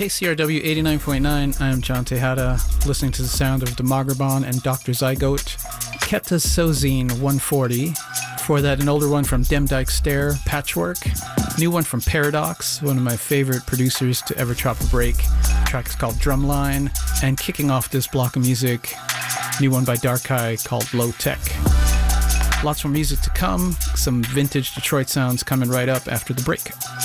KCRW 89.9, I'm John Tejada, listening to the sound of the Magerbon and Dr. Zygote. Ketasozine 140. Before that, an older one from Demdike Stare, Patchwork. New one from Paradox, one of my favorite producers to ever chop a break. The track is called Drumline. And kicking off this block of music, new one by Dark Eye called Low Tech. Lots more music to come, some vintage Detroit sounds coming right up after the break.